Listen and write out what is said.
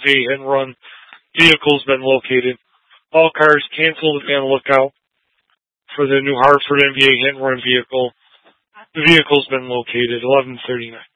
hit and run vehicle's been located. All cars canceled and look out for the New Hartford NBA hit and run vehicle. The vehicle's been located, 11:39.